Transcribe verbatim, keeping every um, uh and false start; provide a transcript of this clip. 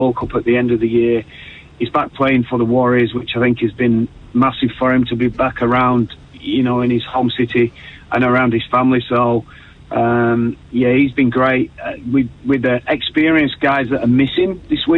World Cup at the end of the year. He's back playing for the Warriors, which I think has been massive for him to be back around, you know, in his home city and around his family. So, um, yeah, he's been great uh, with with the experienced guys that are missing this week.